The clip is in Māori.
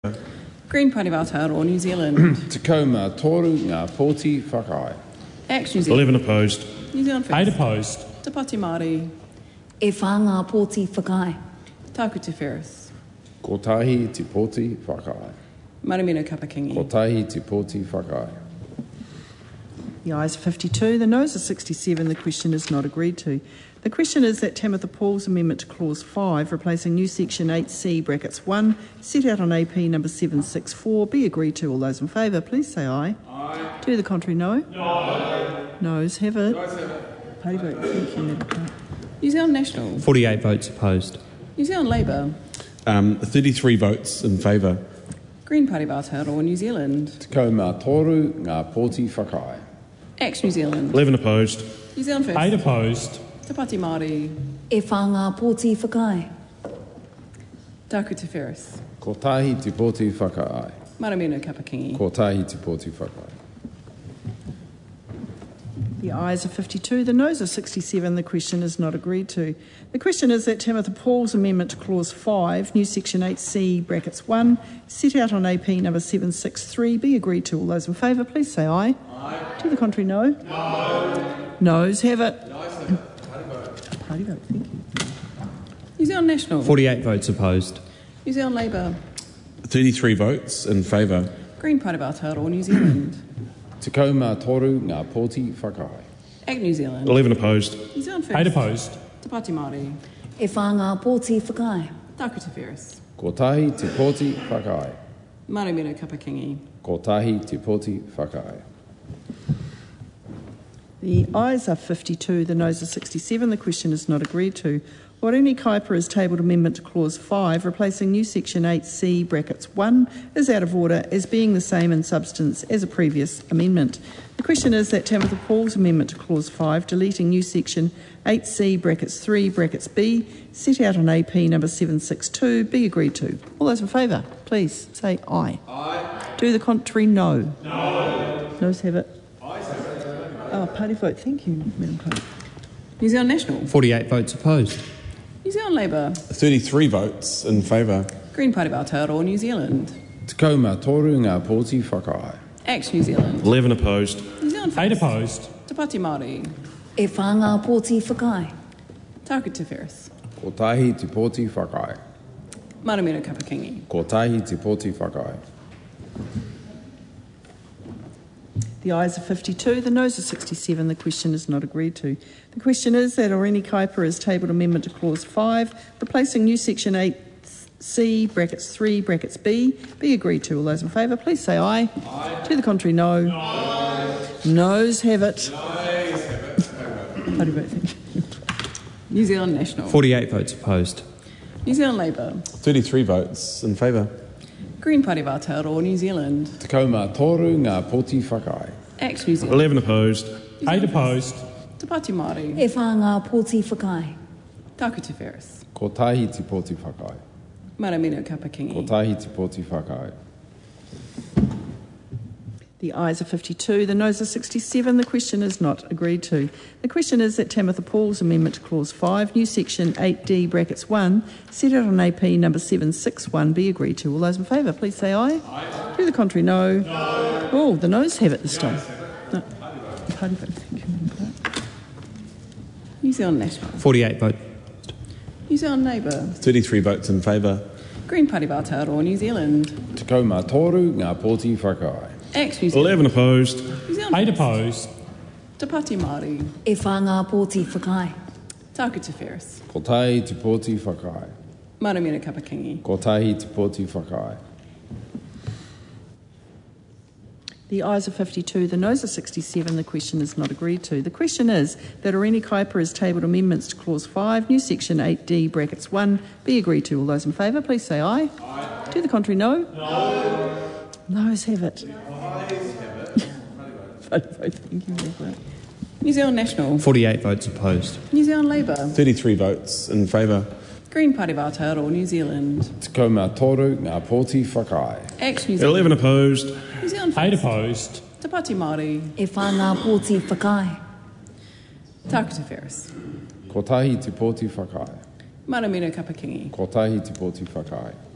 Green Party of Aotearoa, New Zealand. Te kaumā toru ngā pōti whakaai. Action New Zealand. 11 opposed. New Zealand First. 8 opposed. Te Pāti Māori. E whanga pōti whakai. Tāku Te Ferris. Kotahi te pōti whakaai. Maramino Kapakingi. Kotahi te pōti whakaai. The ayes are 52, the noes are 67. The question is not agreed to. The question is that Tamitha Paul's amendment to Clause 5, replacing new Section 8C brackets 1, set out on AP number 764, be agreed to. All those in favour, please say aye. Aye. To the contrary, no. No. Noes have it. Noes have it. Party vote. Thank you, Madam Clerk. New Zealand National. 48 votes opposed. New Zealand Labour. 33 votes in favour. Green Party of Aotearoa, New Zealand. Te kaumā toru ngā pōti whakaai. Action New Zealand. 11 opposed. New Zealand First. 8 opposed. Te Pāti Māori. E whanga pōti whakai. Tāku Te Ferris. Kotahi te pōti whakaai. Maramino Kapakingi. Kotahi te pōti whakaai. The ayes are 52, the noes are 67. The question is not agreed to. The question is that Tamitha Paul's amendment to Clause 5, new Section 8C brackets 1, set out on AP number 763, be agreed to. All those in favour, please say aye. Aye. To the contrary, no. No. Noes have it. Party vote, thank you. New Zealand National. 48 votes opposed. New Zealand Labour. 33 votes in favour. Green Party of Aotearoa, New Zealand. Te kaumā toru ngā pōti whakaai. Act New Zealand. 11 opposed. New Zealand First. 8 opposed. Te Pāti Māori. E whanga pōti whakai. Tāku Te Ferris. Kotahi te pōti whakaai. Maramino Kapakingi. Kotahi te pōti whakaai. The ayes are 52, the noes are 67. The question is not agreed to. Wareni Kaipa has tabled amendment to Clause 5, replacing new Section 8C brackets 1, is out of order as being the same in substance as a previous amendment. The question is that Tamitha Paul's amendment to Clause 5, deleting new Section 8C brackets 3 brackets B, set out on AP number 762, be agreed to. All those in favour, please say aye. Aye. Do the contrary, no. No. Noes have it. Oh, party vote. Thank you, Madam Clerk. New Zealand National. 48 votes opposed. New Zealand Labour. 33 votes in favour. Green Party of Aotearoa, New Zealand. Te kaumā toru ngā pōti whakaai. Act New Zealand. 11 opposed. New Zealand 8 First. opposed. Te Pāti Māori. E whanga pōti whakai. Tāku Te Ferris. Kotahi te pōti whakaai. Maramino Kapakingi. Kotahi te pōti whakaai. The ayes are 52, the noes are 67. The question is not agreed to. The question is that Wareni Kaipa has tabled amendment to Clause 5, replacing new Section 8C brackets 3 brackets B, be agreed to. All those in favour, please say aye. Aye. To the contrary, no. No. Noes have it. Party vote, thank you. New Zealand National. 48 votes opposed. New Zealand Labour. 33 votes in favour. Green Party of Aotearoa, New Zealand. Te kaumā toru ngā pōti whakaai. Act New Zealand. 11 opposed. 8 opposed. Te Pāti Māori. E whanga pōti whakai. Tāku Te Ferris. Kotahi te pōti whakaai. Maramino Kapakingi. Kotahi te pōti whakaai. The ayes are 52, the noes are 67. The question is not agreed to. The question is that Tamitha Paul's amendment to Clause 5, new Section 8D brackets 1, set out on AP number 761, be agreed to. All those in favour, please say aye. Aye. To the contrary, no. No. Oh, the noes have it this time. No. Party vote. Thank you. New Zealand National. 48 votes. New Zealand Labour. 33 votes in favour. Green Party of Aotearoa, New Zealand. Te kaumā toru ngā pōti whakaai. Act New Zealand. 11 opposed. New Zealand 8 First. opposed. Te Pāti Māori. E whanga pōti whakai. Tāku Te Ferris. Kotahi te pōti whakaai. Maramino Kapakingi. Kotahi te pōti whakaai. The ayes are 52, the noes are 67. The question is not agreed to. The question is that Wareni Kaipa has tabled amendments to Clause 5, new Section 8D brackets 1, be agreed to. All those in favour, please say aye. Aye. To the contrary, no. No. Noes have it. Thank you. New Zealand National. 48 votes opposed. New Zealand Labour. 33 votes in favour. Green Party of Aotearoa, New Zealand. Te kaumā toru ngā pōti whakaai. Act New Zealand. 11 opposed. New Zealand 8 First. opposed. Te Pāti Māori. E whanga pōti whakai. Tāku Te Ferris. Kotahi te pōti whakaai. Maramino Kapakingi. Kotahi te pōti whakaai.